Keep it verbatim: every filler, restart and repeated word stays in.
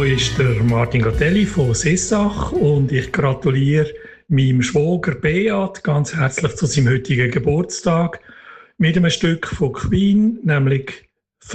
ist der Martin Gatelli von Sessach und ich gratuliere meinem Schwager Beat ganz herzlich zu seinem heutigen Geburtstag mit einem Stück von Queen, nämlich